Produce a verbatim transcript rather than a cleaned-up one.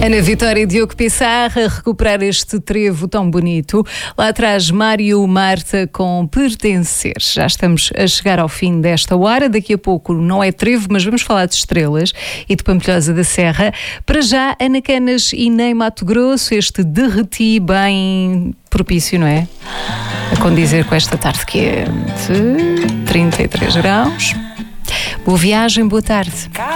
Ana Vitória e Diogo Pissarra a recuperar este trevo tão bonito. Lá atrás, Mário Marta com Pertencer. Já estamos a chegar ao fim desta hora. Daqui a pouco não é trevo, mas vamos falar de estrelas e de Pampilhosa da Serra. Para já, Ana Canas e Ney Matogrosso, este derreti bem propício, não é? A condizer com esta tarde quente, trinta e três graus. Boa viagem, boa tarde.